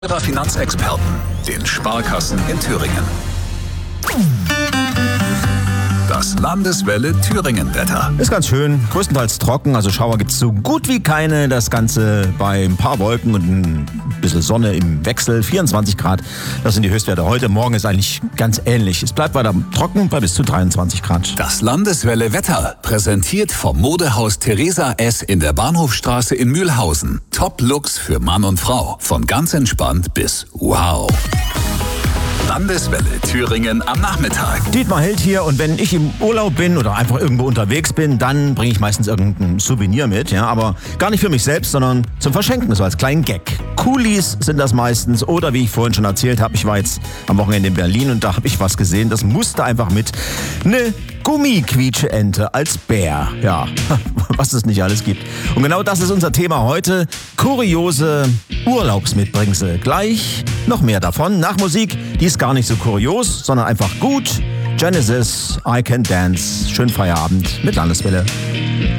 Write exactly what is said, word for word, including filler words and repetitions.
Ihrer Finanzexperten, den Sparkassen in Thüringen. Das Landeswelle Thüringen-Wetter. Ist ganz schön, größtenteils trocken, also Schauer gibt's so gut wie keine. Das Ganze bei ein paar Wolken und ein bisschen Sonne im Wechsel, vierundzwanzig Grad. Das sind die Höchstwerte heute. Morgen ist eigentlich ganz ähnlich. Es bleibt weiter trocken bei bis zu dreiundzwanzig Grad. Das Landeswelle Wetter, präsentiert vom Modehaus Theresa S. in der Bahnhofstraße in Mühlhausen. Top-Looks für Mann und Frau, von ganz entspannt bis wow. Landeswelle Thüringen am Nachmittag. Dietmar Held hier, und wenn ich im Urlaub bin oder einfach irgendwo unterwegs bin, dann bringe ich meistens irgendein Souvenir mit, ja, aber gar nicht für mich selbst, sondern zum Verschenken, so als kleinen Gag. Coolies sind das meistens, oder wie ich vorhin schon erzählt habe, ich war jetzt am Wochenende in Berlin und da habe ich was gesehen, das musste einfach mit. Eine Gummiquietscheente als Bär, ja, was es nicht alles gibt. Und genau das ist unser Thema heute, kuriose Urlaubsmitbringsel. Gleich noch mehr davon, nach Musik, die ist gar nicht so kurios, sondern einfach gut. Genesis, I Can Dance. Schönen Feierabend mit Landeswelle.